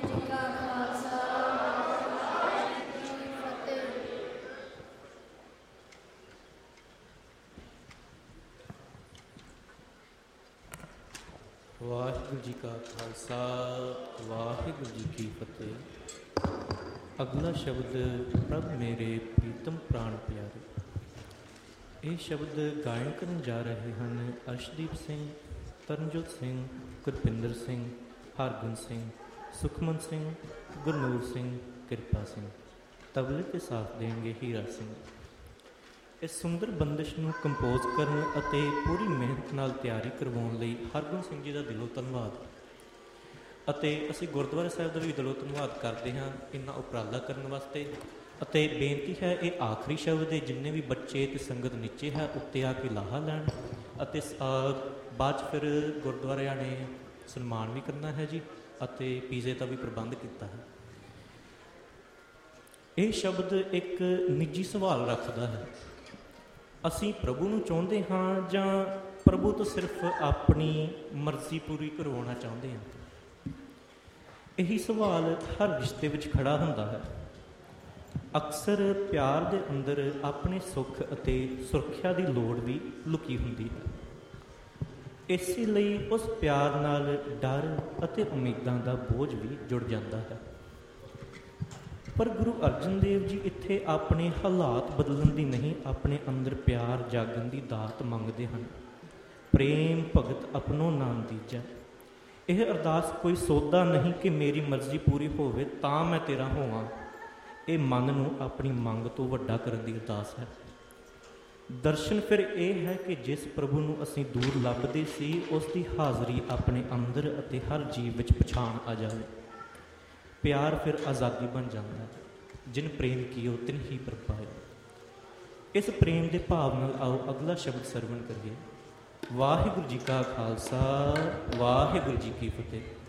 ਵਾਹਿਗੁਰੂ ਜੀ ਕਾ ਖਾਲਸਾ ਵਾਹਿਗੁਰੂ ਜੀ ਕੀ ਫਤਿਹ। ਅਗਲਾ ਸ਼ਬਦ ਪ੍ਰਭ ਮੇਰੇ ਪ੍ਰੀਤਮ ਪ੍ਰਾਣ ਪਿਆਰੇ। ਇਹ ਸ਼ਬਦ ਗਾਇਨ ਕਰਨ ਜਾ ਰਹੇ ਹਨ ਅਰਸ਼ਦੀਪ ਸਿੰਘ, ਤਰਨਜੋਤ ਸਿੰਘ, ਗੁਰਪਿੰਦਰ ਸਿੰਘ, ਹਰਗੁਣ ਸਿੰਘ, ਸੁਖਮਨ ਸਿੰਘ, ਗੁਰਨੂਰ ਸਿੰਘ, ਕਿਰਪਾ ਸਿੰਘ। ਤਬਲੇ 'ਤੇ ਸਾਥ ਦੇਣਗੇ ਹੀਰਾ ਸਿੰਘ। ਇਸ ਸੁੰਦਰ ਬੰਦਿਸ਼ ਨੂੰ ਕੰਪੋਜ਼ ਕਰਨ ਅਤੇ ਪੂਰੀ ਮਿਹਨਤ ਨਾਲ ਤਿਆਰੀ ਕਰਵਾਉਣ ਲਈ ਹਰਗੁਣ ਸਿੰਘ ਜੀ ਦਾ ਦਿਲੋਂ ਧੰਨਵਾਦ। ਅਤੇ ਅਸੀਂ ਗੁਰਦੁਆਰਾ ਸਾਹਿਬ ਦਾ ਵੀ ਦਿਲੋਂ ਧੰਨਵਾਦ ਕਰਦੇ ਹਾਂ ਇੰਨਾ ਉਪਰਾਲਾ ਕਰਨ ਵਾਸਤੇ। ਅਤੇ ਬੇਨਤੀ ਹੈ ਇਹ ਆਖਰੀ ਸ਼ਬਦ ਦੇ ਜਿੰਨੇ ਵੀ ਬੱਚੇ ਅਤੇ ਸੰਗਤ ਨੀਚੇ ਹੈ ਉੱਤੇ ਆ ਕੇ ਲਾਹਾ ਲੈਣ। ਅਤੇ ਬਾਅਦ 'ਚ ਫਿਰ ਗੁਰਦੁਆਰਿਆਂ ਨੇ ਸਨਮਾਨ ਵੀ ਕਰਨਾ ਹੈ ਜੀ ਅਤੇ ਪੀਜ਼ੇ ਦਾ ਵੀ ਪ੍ਰਬੰਧ ਕੀਤਾ ਹੈ। ਇਹ ਸ਼ਬਦ ਇੱਕ ਨਿੱਜੀ ਸਵਾਲ ਰੱਖਦਾ ਹੈ। ਅਸੀਂ ਪ੍ਰਭੂ ਨੂੰ ਚਾਹੁੰਦੇ ਹਾਂ ਜਾਂ ਪ੍ਰਭੂ ਤੋਂ ਸਿਰਫ ਆਪਣੀ ਮਰਜ਼ੀ ਪੂਰੀ ਕਰਵਾਉਣਾ ਚਾਹੁੰਦੇ ਹਾਂ? ਇਹੀ ਸਵਾਲ ਹਰ ਰਿਸ਼ਤੇ ਵਿੱਚ ਖੜਾ ਹੁੰਦਾ ਹੈ। ਅਕਸਰ ਪਿਆਰ ਦੇ ਅੰਦਰ ਆਪਣੇ ਸੁੱਖ ਅਤੇ ਸੁਰੱਖਿਆ ਦੀ ਲੋੜ ਵੀ ਲੁਕੀ ਹੁੰਦੀ ਹੈ। ਇਸੇ ਲਈ ਉਸ ਪਿਆਰ ਨਾਲ ਡਰ ਅਤੇ ਉਮੀਦਾਂ ਦਾ ਬੋਝ ਵੀ ਜੁੜ ਜਾਂਦਾ ਹੈ। ਪਰ ਗੁਰੂ ਅਰਜਨ ਦੇਵ ਜੀ ਇੱਥੇ ਆਪਣੇ ਹਾਲਾਤ ਬਦਲਣ ਦੀ ਨਹੀਂ, ਆਪਣੇ ਅੰਦਰ ਪਿਆਰ ਜਾਗਣ ਦੀ ਦਾਤ ਮੰਗਦੇ ਹਨ। ਪ੍ਰੇਮ ਭਗਤ ਆਪਣੋ ਨਾਮ ਦੀਜੈ। ਇਹ ਅਰਦਾਸ ਕੋਈ ਸੌਦਾ ਨਹੀਂ ਕਿ ਮੇਰੀ ਮਰਜ਼ੀ ਪੂਰੀ ਹੋਵੇ ਤਾਂ ਮੈਂ ਤੇਰਾ ਹੋਵਾਂ। ਇਹ ਮਨ ਨੂੰ ਆਪਣੀ ਮੰਗ ਤੋਂ ਵੱਡਾ ਕਰਨ ਦੀ ਅਰਦਾਸ ਹੈ। ਦਰਸ਼ਨ ਫਿਰ ਇਹ ਹੈ ਕਿ ਜਿਸ ਪ੍ਰਭੂ ਨੂੰ ਅਸੀਂ ਦੂਰ ਲੱਭਦੇ ਸੀ ਉਸ ਦੀ ਹਾਜ਼ਰੀ ਆਪਣੇ ਅੰਦਰ ਅਤੇ ਹਰ ਜੀਵ ਵਿੱਚ ਪਛਾਣ ਆ ਜਾਵੇ। ਪਿਆਰ ਫਿਰ ਆਜ਼ਾਦੀ ਬਣ ਜਾਂਦਾ ਹੈ। ਜਿਨ ਪ੍ਰੇਮ ਕੀਓ ਤਿਨ ਹੀ ਪ੍ਰਭ ਪਾਇਓ। ਇਸ ਪ੍ਰੇਮ ਦੇ ਭਾਵ ਨਾਲ ਆਓ ਅਗਲਾ ਸ਼ਬਦ ਸਰਵਣ ਕਰੀਏ। ਵਾਹਿਗੁਰੂ ਜੀ ਕਾ ਖਾਲਸਾ ਵਾਹਿਗੁਰੂ ਜੀ ਕੀ ਫਤਿਹ।